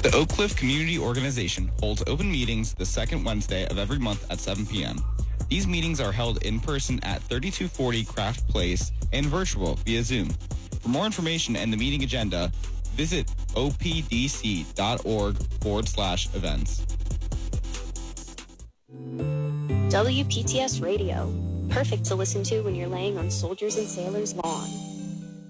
The Oak Cliff Community Organization holds open meetings the second Wednesday of every month at 7 p.m. These meetings are held in person at 3240 Craft Place and virtual via Zoom. For more information and the meeting agenda, visit opdc.org/events. WPTS Radio. Perfect to listen to when you're laying on Soldiers and Sailors' lawn.